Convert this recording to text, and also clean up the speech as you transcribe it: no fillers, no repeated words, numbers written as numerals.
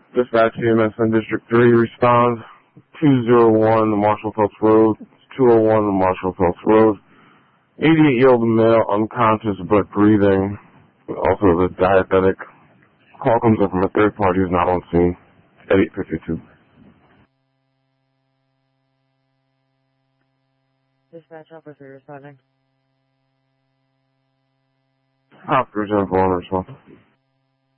Dispatch EMS in District 3 responds. 201 Marshall Phelps Road. 201 Marshall Phelps Road. 88-year-old male, unconscious but breathing. Also the diabetic. Call comes up from a third party who's not on scene at 8:52. Dispatch officer responding. Officers have one response.